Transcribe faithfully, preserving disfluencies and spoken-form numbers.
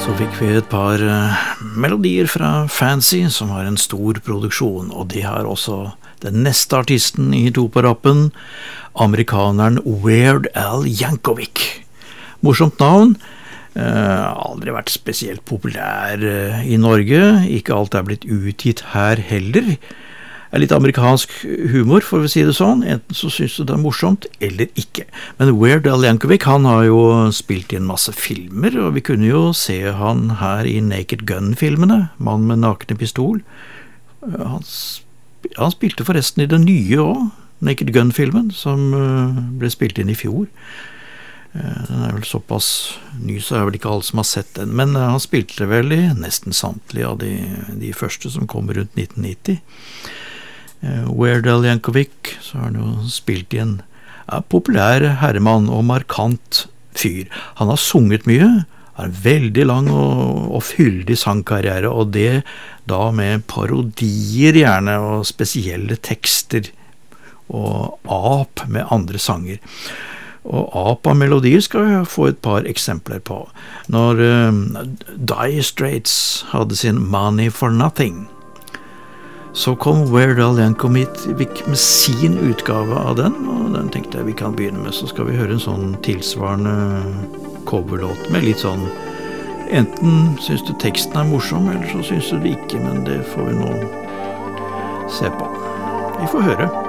Så fikk vi et par uh, melodier fra Fancy, som har en stor produksjon, og de har også den neste artisten i to på rappen, amerikaneren Weird Al Yankovic. Morsomt navn, uh, aldri vært spesielt populær uh, i Norge, ikke alt er blitt utgitt her heller. Er litt amerikansk humor, for å si det sånn. Enten så synes du det er morsomt, eller ikke. Men Weird Al Yankovic, han har jo spilt i en masse filmer, og vi kunne jo se han her i Naked Gun-filmene, Mann med nakne pistol. Han, sp- han spilte forresten i det nye også, Naked Gun-filmen, som ble spilt inn i fjor. Den er vel såpass ny, så er vel ikke alle som har sett den, men han spilte vel i nesten samtlige av de, de første som kom rundt nitten nitti. Uh, Weird Al Yankovic, så har han jo spilt i en ja, populær herremann og markant fyr. Han har sunget mye, har en veldig lang og, og fyldig sangkarriere, og det da med parodier gjerne, og spesielle tekster, og ap med andre sanger. Og ap av melodier skal vi få et par eksempler på. Når uh, Dire Straits hadde sin Money for Nothing, så kom Weird Al Yankovic med sin utgave av den, og den tenkte jeg vi kan begynne med. Så skal vi høre en sånn tilsvarende coverlåt med litt sånn, enten synes du teksten er morsom, eller så synes du det ikke, men det får vi nå se på. Vi får høre.